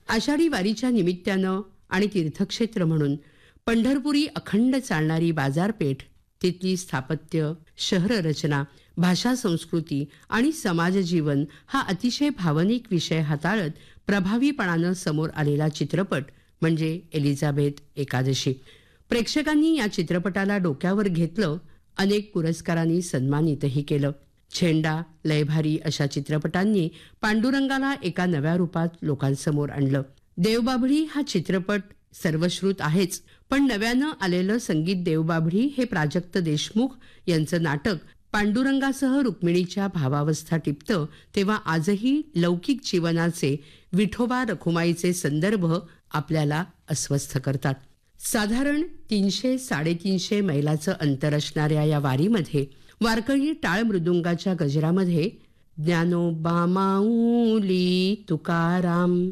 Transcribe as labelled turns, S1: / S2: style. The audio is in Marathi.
S1: आषाढी वारीच्या निमित्तानं आणि तीर्थक्षेत्र म्हणून पंढरपुरी अखंड चालणारी बाजारपेठ, तिथली स्थापत्य, शहर रचना, भाषा, संस्कृती आणि समाजजीवन हा अतिशय भावनिक विषय हाताळत प्रभावीपणानं समोर आलेला चित्रपट म्हणजे एलिझाबेथ एकादशी. प्रेक्षकांनी या चित्रपटाला डोक्यावर घेतलं, अनेक पुरस्कारांनी सन्मानितही केलं. छेंडा, लयभारी अशा चित्रपटांनी पांडुरंगाला एका नव्या रूपात लोकांसमोर आणलं. देवबाभळी हा चित्रपट सर्वश्रुत आहेच, पण नव्यानं आलेलं संगीत देवबाभळी हे प्राजक्त देशमुख यांचं नाटक पांडुरंगासह रुक्मिणीच्या भावावस्था टिपतं, तेव्हा आजही लौकिक जीवनाचे, विठोबा रखुमाईचे संदर्भ आपल्याला अस्वस्थ करतात. साधारण 300-350 मैलाचं अंतर असणाऱ्या या वारीमध्ये वारकरी टाळ मृदुंगाच्या गजरामध्ये ज्ञानोबा माऊली तुकाराम